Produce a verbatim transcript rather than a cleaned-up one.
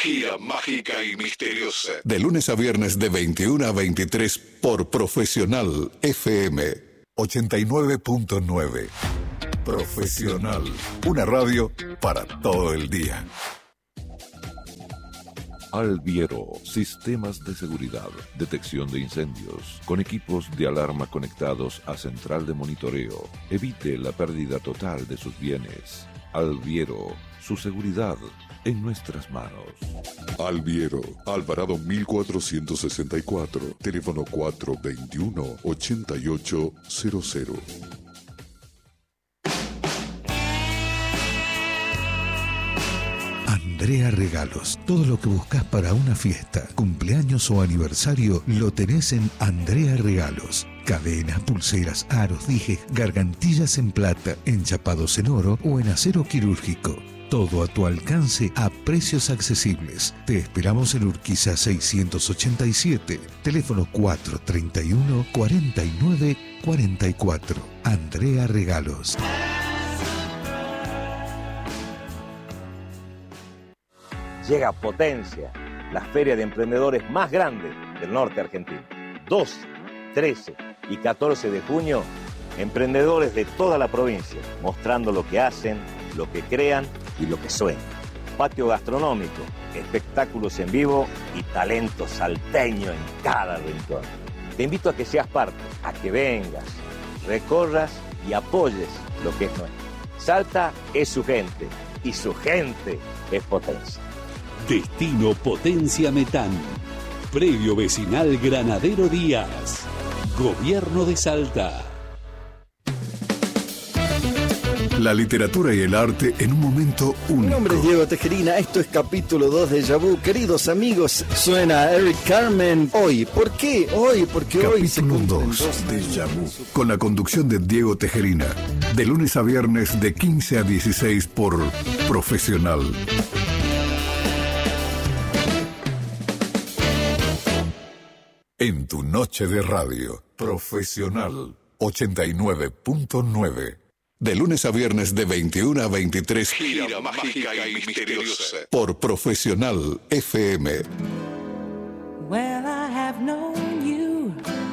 Gira mágica y misteriosa. De lunes a viernes de veintiuno a veintitrés por Profesional F M ochenta y nueve punto nueve. Profesional. Una radio para todo el día. Alviero, sistemas de seguridad, detección de incendios, con equipos de alarma conectados a central de monitoreo. Evite la pérdida total de sus bienes. Alviero, su seguridad en nuestras manos. Alviero, Alvarado mil cuatrocientos sesenta y cuatro, teléfono cuatro veintiuno, ochenta y ocho cero cero. Andrea Regalos. Todo lo que buscas para una fiesta, cumpleaños o aniversario lo tenés en Andrea Regalos. Cadenas, pulseras, aros, dijes, gargantillas en plata, enchapados en oro o en acero quirúrgico. Todo a tu alcance a precios accesibles. Te esperamos en Urquiza seiscientos ochenta y siete, teléfono cuatro treinta y uno, cuarenta y nueve cuarenta y cuatro. Andrea Regalos. Llega Potencia, la feria de emprendedores más grande del norte argentino. doce, trece y catorce de junio, emprendedores de toda la provincia, mostrando lo que hacen, lo que crean y lo que sueñan. Patio gastronómico, espectáculos en vivo y talento salteño en cada rincón. Te invito a que seas parte, a que vengas, recorras y apoyes lo que es nuestro. Salta es su gente y su gente es Potencia. Destino Potencia Metán. Predio Vecinal Granadero Díaz. Gobierno de Salta. La literatura y el arte en un momento único. Mi nombre es Diego Tejerina, esto es capítulo dos de Déjà Vu. Queridos amigos, suena Eric Carmen. Hoy, ¿por qué? Hoy, porque capítulo hoy se cumplen dos dos de años. Déjà Vu, con la conducción de Diego Tejerina, de lunes a viernes de quince a dieciséis por Profesional. En tu noche de radio, Profesional ochenta y nueve punto nueve. De lunes a viernes de veintiuno a veintitrés, gira, gira mágica y misteriosa por Profesional F M. Well, I have known you